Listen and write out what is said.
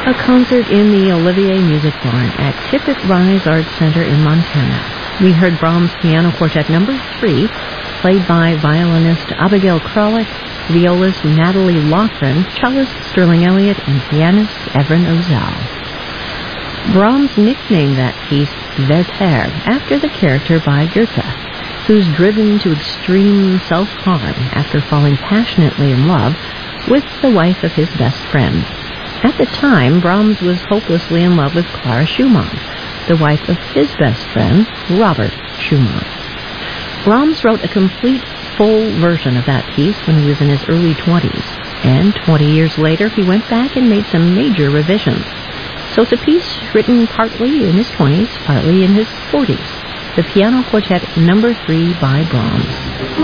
A concert in the Olivier Music Barn at Tippett Rise Arts Center in Montana. We heard Brahms Piano Quartet No. 3, played by violinist Abigail Kralik, violist Natalie Loughran, cellist Sterling Elliott, and pianist Evren Ozell. Brahms nicknamed that piece Werther after the character by Goethe, who's driven to extreme self-harm after falling passionately in love with the wife of his best friend. At the time, Brahms was hopelessly in love with Clara Schumann, the wife of his best friend, Robert Schumann. Brahms wrote a complete, full version of that piece when he was in his early 20s, and 20 years later he went back and made some major revisions. So it's a piece written partly in his 20s, partly in his 40s, the Piano Quartet No. 3 by Brahms.